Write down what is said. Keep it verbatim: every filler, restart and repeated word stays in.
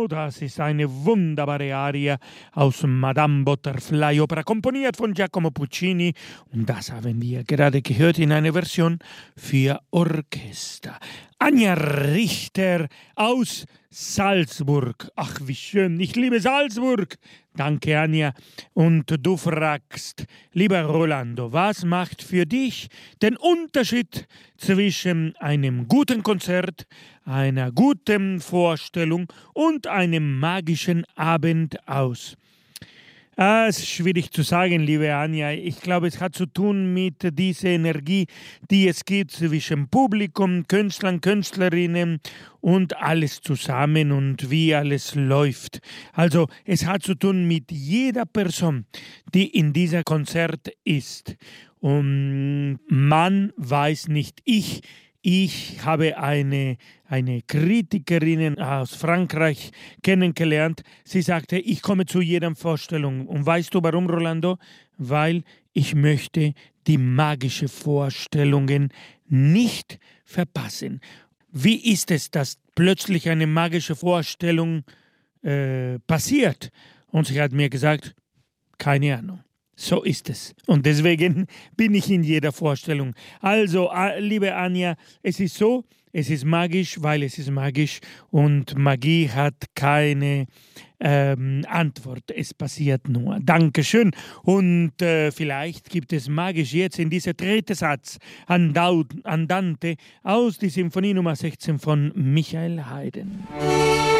Genau, das ist eine wunderbare Arie aus Madame Butterfly Opera, komponiert von Giacomo Puccini. Und das haben wir gerade gehört in einer Version für Orchester. Anja Richter aus Salzburg. Ach, wie schön. Ich liebe Salzburg. Danke, Anja. Und du fragst, lieber Rolando, was macht für dich den Unterschied zwischen einem guten Konzert, einer guten Vorstellung und einem magischen Abend aus? Ah, es ist schwierig zu sagen, liebe Anja. Ich glaube, es hat zu tun mit dieser Energie, die es gibt zwischen Publikum, Künstlern, Künstlerinnen und alles zusammen und wie alles läuft. Also es hat zu tun mit jeder Person, die in dieser Konzert ist. Und man weiß nicht, ich Ich habe eine, eine Kritikerin aus Frankreich kennengelernt. Sie sagte, ich komme zu jeder Vorstellung. Und weißt du warum, Rolando? Weil ich möchte die magischen Vorstellungen nicht verpassen. Wie ist es, dass plötzlich eine magische Vorstellung äh, passiert? Und sie hat mir gesagt, keine Ahnung. So ist es. Und deswegen bin ich in jeder Vorstellung. Also, liebe Anja, es ist so, es ist magisch, weil es ist magisch und Magie hat keine ähm, Antwort. Es passiert nur. Dankeschön. Und äh, vielleicht gibt es magisch jetzt in dieser dritten Satz Andante aus der Symphonie Nummer sechzehn von Michael Haydn.